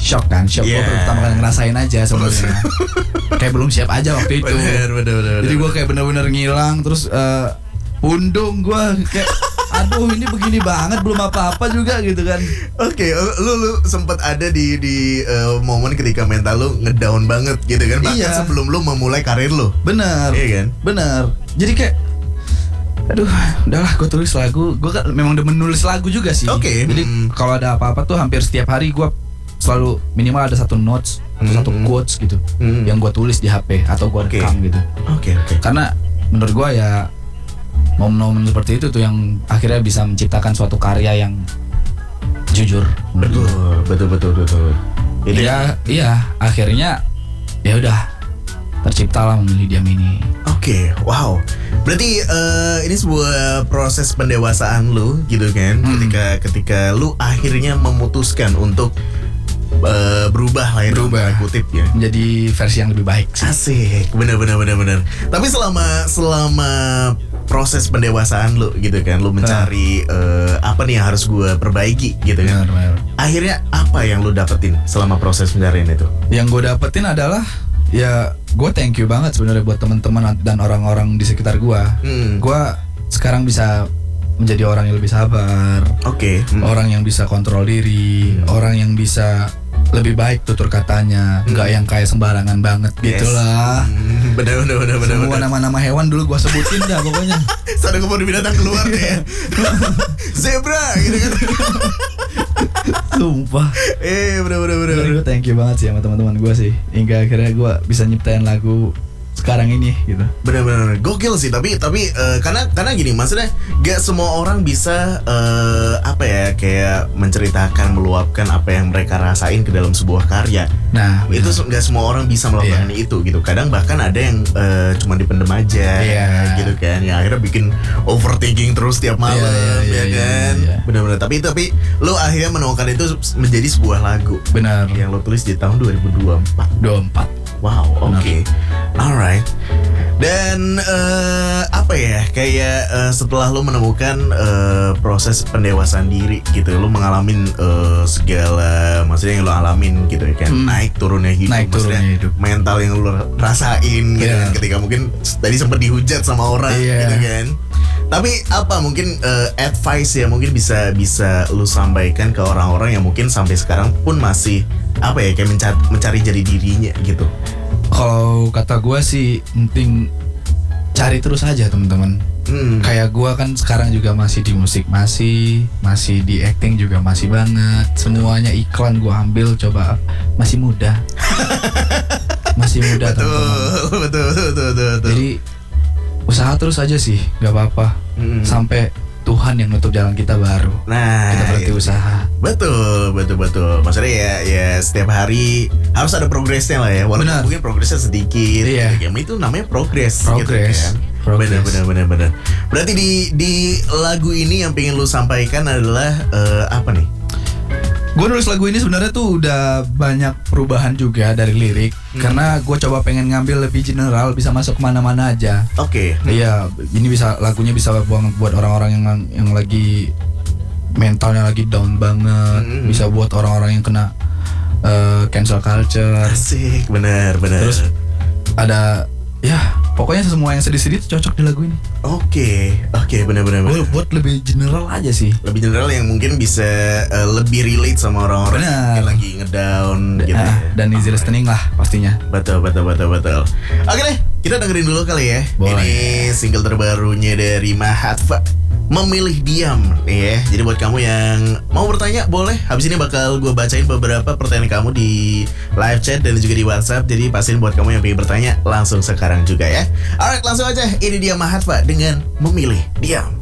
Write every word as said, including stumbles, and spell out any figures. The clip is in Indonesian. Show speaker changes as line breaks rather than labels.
shock kan, shock yeah. gue baru pertama kali ngerasain aja sebenarnya. Kayak belum siap aja waktu itu.
Bener, bener, bener,
Jadi gue kayak bener-bener ngilang, terus uh, pundung gue kayak, aduh ini begini banget, belum apa-apa juga gitu kan.
Oke, okay, lu lu sempat ada di di uh, momen ketika mental lu ngedown banget gitu kan, bahkan iya. sebelum lu memulai karir lu.
Bener,
iya kan?
Bener. Jadi kayak, aduh, udahlah gue tulis lagu. Gue kan memang udah menulis lagu juga sih.
Oke. Okay.
Jadi hmm. kalau ada apa-apa tuh hampir setiap hari gue selalu minimal ada satu notes atau hmm. satu quotes gitu, hmm. yang gue tulis di H P atau gue rekam okay. gitu.
Oke okay, oke. Okay.
Karena menurut gue ya momen-momen seperti itu tuh yang akhirnya bisa menciptakan suatu karya yang jujur.
Betul, betul, betul, betul.
Jadi ya, iya, akhirnya ya udah terciptalah Memilih Diam ini.
Oke, okay, wow. Berarti uh, ini sebuah proses pendewasaan lu gitu kan, hmm. ketika ketika lu akhirnya memutuskan untuk Uh, berubah lah ya,
berubah
kutip ya,
menjadi versi yang lebih baik sih.
Asik, bener bener bener bener. Tapi selama selama proses pendewasaan lu gitu kan, lu mencari uh. Uh, apa nih yang harus gue perbaiki gitu kan. Bener, bener. Akhirnya apa yang lu dapetin selama proses pencarian itu?
Yang gue dapetin adalah ya gue thank you banget sebenarnya buat teman-teman dan orang-orang di sekitar gue. Hmm. Gue sekarang bisa menjadi orang yang lebih sabar.
Oke. Okay. Hmm.
Orang yang bisa kontrol diri, hmm. orang yang bisa lebih baik tutur katanya, nggak hmm. yang kayak sembarangan banget yes. gitulah.
Hmm. Bener bener bener bener.
Semua nama-nama hewan dulu gue sebutin dah pokoknya.
Sampai kebun binatang keluar deh ya. Zebra gitu kan.
Sumpah.
Eh bener bener bener.
Gue thank you banget sih sama teman-teman gue sih, hingga akhirnya gue bisa nyiptain lagu sekarang ini gitu.
Benar-benar gokil sih, tapi tapi uh, karena karena gini, maksudnya gak semua orang bisa uh, apa ya kayak menceritakan, meluapkan apa yang mereka rasain ke dalam sebuah karya.
Nah,
itu gak semua orang bisa melakukan yeah. itu gitu. Kadang bahkan ada yang uh, cuma dipendem aja yeah. gitu kan. Ya akhirnya bikin overthinking terus tiap malam yeah, yeah, ya yeah, kan. Yeah, yeah. Benar-benar. Tapi tapi lo akhirnya menemukan itu menjadi sebuah lagu.
Benar.
Yang lo tulis di tahun dua ribu dua puluh empat.
dua puluh empat.
Wow, oke. Okay. Alright. Dan uh, apa ya, kayak uh, setelah lo menemukan uh, proses pendewasaan diri gitu, lo ngalamin uh, segala maksudnya yang lo alamin gitu ya kan, hmm. naik turunnya hidup,
naik
maksudnya
turunnya hidup.
mental yang lo rasain gitu
yeah.
kan, ketika mungkin tadi sempat dihujat sama orang yeah. gitu kan. Tapi apa mungkin uh, advice ya mungkin bisa bisa lo sampaikan ke orang-orang yang mungkin sampai sekarang pun masih apa ya kayak mencari, mencari jadi dirinya gitu.
Kalau kata gue sih penting cari terus aja teman-teman. Hmm. Kayak gue kan sekarang juga masih di musik, masih masih di acting juga masih banget. Semuanya iklan gue ambil, coba masih muda, masih muda
betul,
teman-teman.
Betul, betul, betul, betul.
Jadi usaha terus aja sih, gak apa-apa. Hmm. Sampai Tuhan yang nutup jalan kita baru.
Nah,
kita berarti
itu.
usaha.
Betul, betul, betul. Maksudnya ya, ya setiap hari harus ada progresnya lah ya. Walaupun mungkin progresnya sedikit.
Iya.
Ya, itu namanya progres.
Progres.
Gitu, kan? Benar, benar, benar, benar. Berarti di di lagu ini yang pengen lu sampaikan adalah uh, apa nih?
Gue nulis lagu ini sebenarnya tuh udah banyak perubahan juga dari lirik, hmm. karena gue coba pengen ngambil lebih general, bisa masuk kemana-mana aja.
Oke.
Okay. Iya, ini bisa lagunya bisa buat buat orang-orang yang yang lagi mentalnya lagi down banget, hmm. bisa buat orang-orang yang kena uh, cancel culture.
Asik, benar, benar.
Terus ada ya pokoknya semua yang sedih-sedih itu cocok di lagu ini.
Oke, okay. oke, okay, benar-benar.
Buat lebih general aja sih.
Lebih general yang mungkin bisa uh, lebih relate sama orang-orang yang lagi ngedown gitu.
Ah, ya. Dan easy listening lah pastinya.
Betul, betul, betul, betul. Oke deh, kita dengerin dulu kali ya.
Boleh.
Ini single terbarunya dari Mahatva, Memilih Diam ya. Jadi buat kamu yang mau bertanya boleh. Habis ini bakal gue bacain beberapa pertanyaan kamu di live chat dan juga di WhatsApp. Jadi pastiin buat kamu yang pengen bertanya langsung sekarang juga ya. Alright, langsung aja. Ini dia Mahatva dengan Memilih Diam.